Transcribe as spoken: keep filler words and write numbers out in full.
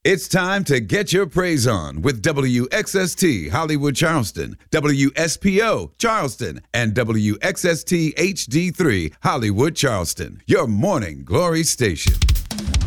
It's time to get your praise on with W X S T Hollywood Charleston, W S P O Charleston, and W X S T H D three Hollywood Charleston, your morning glory station.